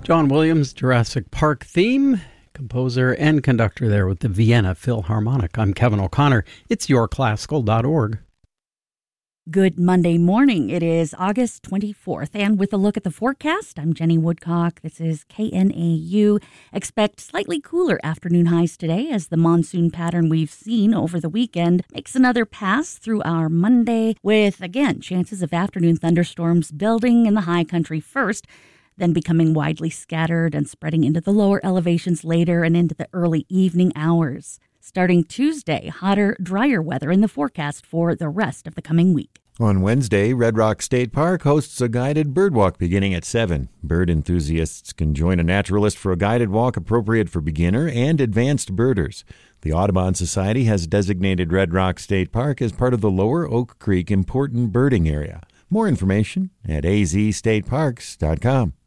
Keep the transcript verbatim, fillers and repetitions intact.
John Williams, Jurassic Park theme, composer and conductor there with the Vienna Philharmonic. I'm Kevin O'Connor. It's your classical dot org. Good Monday morning. It is August twenty-fourth, and with a look at the forecast, I'm Jenny Woodcock. This is K N A U. Expect slightly cooler afternoon highs today as the monsoon pattern we've seen over the weekend makes another pass through our Monday with, again, chances of afternoon thunderstorms building in the high country first, then becoming widely scattered and spreading into the lower elevations later and into the early evening hours. Starting Tuesday, hotter, drier weather in the forecast for the rest of the coming week. On Wednesday, Red Rock State Park hosts a guided bird walk beginning at seven. Bird enthusiasts can join a naturalist for a guided walk appropriate for beginner and advanced birders. The Audubon Society has designated Red Rock State Park as part of the Lower Oak Creek Important Birding Area. More information at a z state parks dot com.